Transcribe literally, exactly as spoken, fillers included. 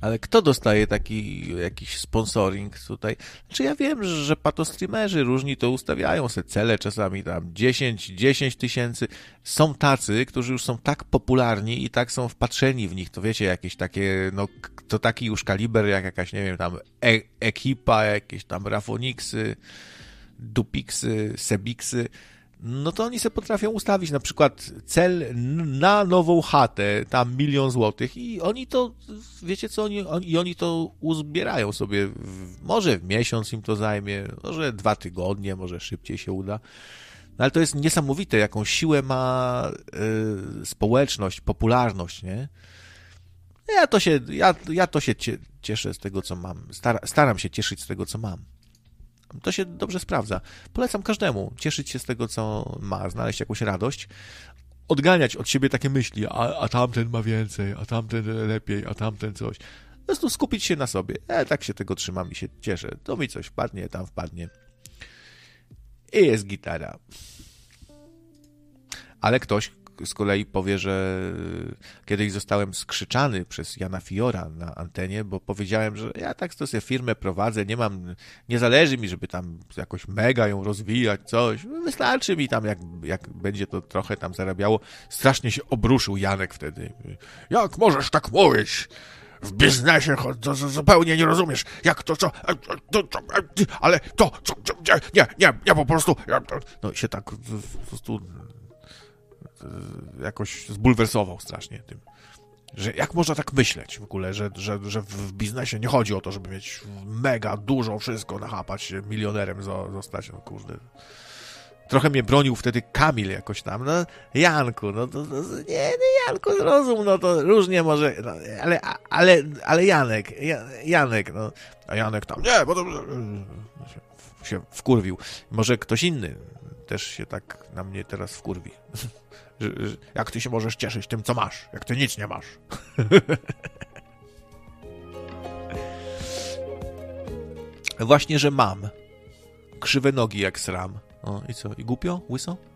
Ale kto dostaje taki jakiś sponsoring tutaj? Znaczy ja wiem, że patostreamerzy różni to ustawiają se cele czasami tam dziesięć, dziesięć tysięcy. Są tacy, którzy już są tak popularni i tak są wpatrzeni w nich, to wiecie, jakieś takie, no to taki już kaliber jak jakaś, nie wiem, tam e- ekipa, jakieś tam Rafoniksy, Dupiksy, Sebiksy. No to oni sobie potrafią ustawić na przykład cel na nową chatę, tam milion złotych i oni to, wiecie co, oni, oni, i oni to uzbierają sobie, w, może w miesiąc im to zajmie, może dwa tygodnie, może szybciej się uda. No ale to jest niesamowite, jaką siłę ma y, społeczność, popularność, nie? Ja to się, ja, ja to się cieszę z tego, co mam. Star, staram się cieszyć z tego, co mam. To się dobrze sprawdza. Polecam każdemu cieszyć się z tego, co ma, znaleźć jakąś radość, odganiać od siebie takie myśli, a, a tamten ma więcej, a tamten lepiej, a tamten coś. Po prostu skupić się na sobie. Ja tak się tego trzymam i się cieszę. To mi coś wpadnie, tam wpadnie. I jest gitara. Ale ktoś z kolei powie, że kiedyś zostałem skrzyczany przez Jana Fiora na antenie, bo powiedziałem, że ja tak to sobie firmę prowadzę, nie mam, nie zależy mi, żeby tam jakoś mega ją rozwijać, coś. Wystarczy mi tam, jak, jak będzie to trochę tam zarabiało. Strasznie się obruszył Janek wtedy. Jak możesz tak mówić? W biznesie to zupełnie nie rozumiesz, jak to, co, to, to, ale to, co, nie, nie, nie, po prostu, no się tak po prostu jakoś zbulwersował strasznie tym, że jak można tak myśleć w ogóle, że, że, że w biznesie nie chodzi o to, żeby mieć mega dużo wszystko, nachapać się, milionerem zostać, no kurde. Trochę mnie bronił wtedy Kamil jakoś tam, no Janku, no to, to nie, nie Janku, zrozum, no to różnie może, no, ale, ale, ale Janek, Janek, no, a Janek tam, nie, bo to się, się wkurwił. Może ktoś inny też się tak na mnie teraz wkurwi. Że, że, jak ty się możesz cieszyć tym, co masz, jak ty nic nie masz. Właśnie, że mam krzywe nogi jak sram. O, i co? I głupio? Łyso?